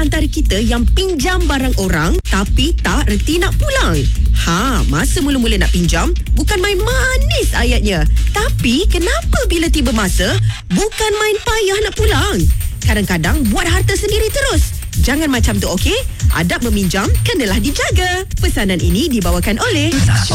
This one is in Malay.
antara kita yang pinjam barang orang tapi tak reti nak pulang? Masa mula-mula nak pinjam, bukan main manis ayatnya. Tapi kenapa bila tiba masa, bukan main payah nak pulang? Kadang-kadang buat harta sendiri terus. Jangan macam tu, okey? Adab meminjam kenalah dijaga. Pesanan ini dibawakan oleh